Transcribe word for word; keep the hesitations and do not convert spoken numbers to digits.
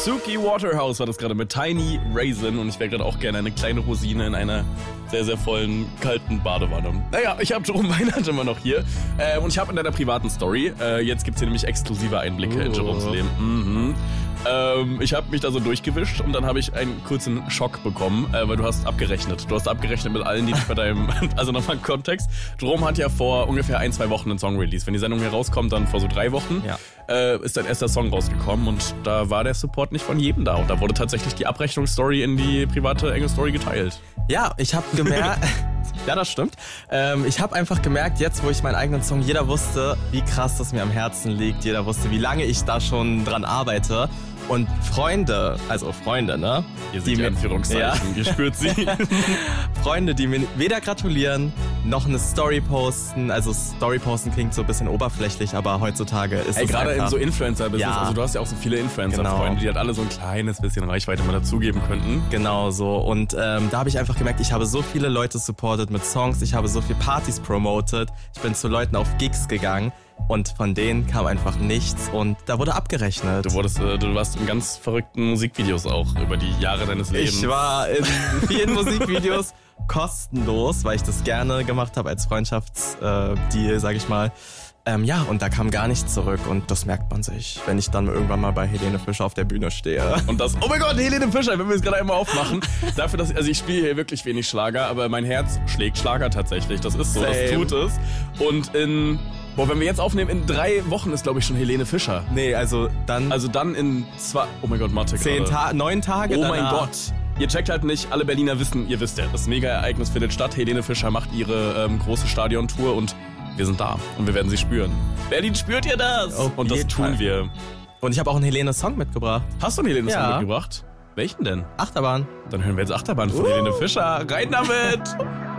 Suki Waterhouse war das gerade mit Tiny Raisin und ich wäre gerade auch gerne eine kleine Rosine in einer sehr, sehr vollen, kalten Badewanne. Naja, ich habe Jerome Weinert immer noch hier äh, und ich habe in deiner privaten Story, äh, jetzt gibt's hier nämlich exklusive Einblicke uh. in Jeromes Leben. Mhm. Ähm, ich habe mich da so durchgewischt und dann habe ich einen kurzen Schock bekommen, äh, weil du hast abgerechnet. Du hast abgerechnet mit allen, die dich bei deinem, also nochmal Kontext. Jerome hat ja vor ungefähr ein, zwei Wochen einen Song-Release. Wenn die Sendung hier rauskommt, dann vor so drei Wochen ja. äh, ist dein erster Song rausgekommen und da war der Support nicht von jedem da und da wurde tatsächlich die Abrechnungsstory in die private enge Story geteilt. Ja, ich habe gemerkt, ja, das stimmt. Ähm, ich habe einfach gemerkt, jetzt wo ich meinen eigenen Song, jeder wusste, wie krass das mir am Herzen liegt, jeder wusste, wie lange ich da schon dran arbeite. Und Freunde, also Freunde, ne? Ihr seht die Anführungszeichen, ja. Ihr spürt sie. Freunde, die mir weder gratulieren, noch eine Story posten. Also Story posten klingt so ein bisschen oberflächlich, aber heutzutage ist Ey, es gerade einfach... in so Influencer-Business, ja. also du hast ja auch so viele Influencer-Freunde, genau. die halt alle so ein kleines bisschen Reichweite mal dazugeben könnten. Genau so und ähm, da habe ich einfach gemerkt, ich habe so viele Leute supportet mit Songs, ich habe so viele Partys promotet, ich bin zu Leuten auf Gigs gegangen. Und von denen kam einfach nichts und da wurde abgerechnet. Du wurdest, äh, du warst in ganz verrückten Musikvideos auch über die Jahre deines Lebens. Ich war in vielen Musikvideos kostenlos, weil ich das gerne gemacht habe als Freundschaftsdeal, sag ich mal. Ähm, ja, und da kam gar nichts zurück und das merkt man sich, wenn ich dann irgendwann mal bei Helene Fischer auf der Bühne stehe. Und das, oh mein Gott, Helene Fischer, wenn wir es gerade einmal aufmachen. Dafür, dass, also ich spiele hier wirklich wenig Schlager, aber mein Herz schlägt Schlager tatsächlich. Das ist so, Same. Das tut es. Und in... Boah, wenn wir jetzt aufnehmen, in drei Wochen ist, glaube ich, schon Helene Fischer. Nee, also dann... Also dann in zwei... Oh mein Gott, Mathe Zehn Tage, neun Tage Oh danach. mein Gott. Ihr checkt halt nicht, alle Berliner wissen, ihr wisst ja, das Mega-Ereignis findet statt. Helene Fischer macht ihre ähm, große Stadiontour und wir sind da. Und wir werden sie spüren. Berlin, spürt ihr das? Auf und das jeden tun Fall. wir. Und ich habe auch einen Helene-Song mitgebracht. Hast du einen Helene-Song Ja. mitgebracht? Welchen denn? Achterbahn. Dann hören wir jetzt Achterbahn von Uh. Helene Fischer. Rein damit!